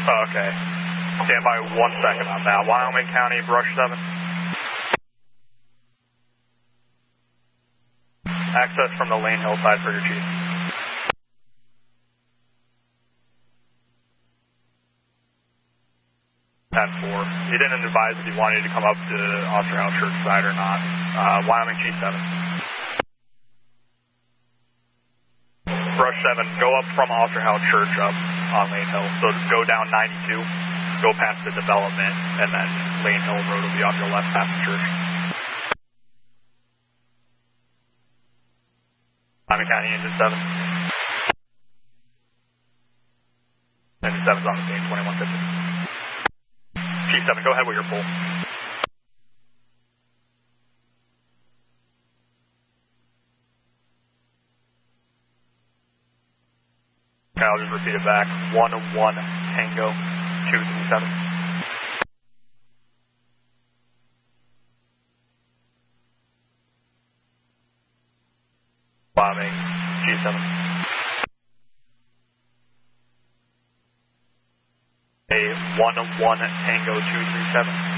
Okay. Stand by 1 second on that. Wyoming County, brush 7. Access from the Lane Hill side for your chief. At 4. He didn't advise if he wanted to come up to Osterhouse Church side or not. Wyoming Chief 7. Brush 7, go up from Osterhouse Church up on Lane Hill. So go down 92, go past the development, and then Lane Hill Road will be on your left past the church. Wyoming County Engine 7. 97's on the scene, 2150. Chief 7, go ahead with your pull. Okay, I'll just repeat it back. 1-1 Tango 237. Bombing G7. A 1-1 Tango 237.